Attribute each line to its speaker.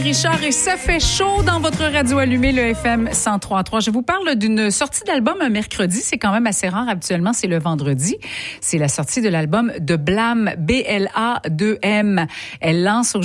Speaker 1: Richard, et ça fait chaud dans votre radio allumée, le FM 103.3. Je vous parle d'une sortie d'album un mercredi. C'est quand même assez rare. Habituellement, c'est le vendredi. C'est la sortie de l'album de Blam, B-L-A-2-M. Elle lance